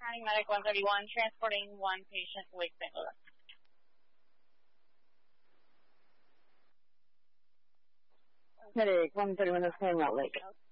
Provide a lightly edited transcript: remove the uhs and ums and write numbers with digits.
Morning Medic 131, transporting one patient, Lake St. Louis. Medic 131, that's Claremont Lake.